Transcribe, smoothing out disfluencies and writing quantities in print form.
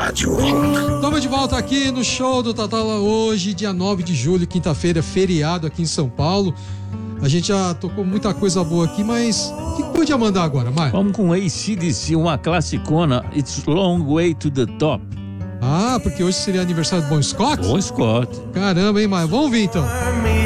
rádio. Estamos de volta aqui no show do Tatola hoje, dia 9 de julho, quinta-feira, feriado aqui em São Paulo. A gente já tocou muita coisa boa aqui, mas o que podia mandar agora, Mário? Vamos com AC/DC, uma classicona, It's Long Way to the Top. Ah, porque hoje seria aniversário do Bon Scott? Bon Scott. Caramba, hein, Mário? Vamos ouvir então.